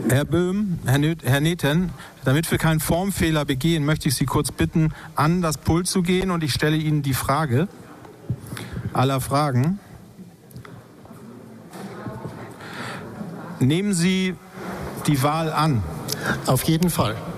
Herr Böhm, Herr Neten, damit wir keinen Formfehler begehen, möchte ich Sie kurz bitten, an das Pult zu gehen und ich stelle Ihnen die Frage aller Fragen. Nehmen Sie die Wahl an? Auf jeden Fall.